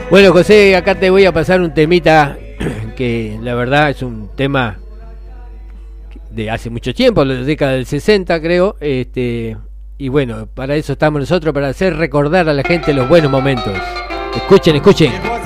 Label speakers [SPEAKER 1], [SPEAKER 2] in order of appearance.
[SPEAKER 1] Bueno, José, acá te voy a pasar un temita que la verdad es un tema de hace mucho tiempo, la década del 60 creo, y bueno, para eso estamos nosotros, para hacer recordar a la gente los buenos momentos. Escuchen, escuchen.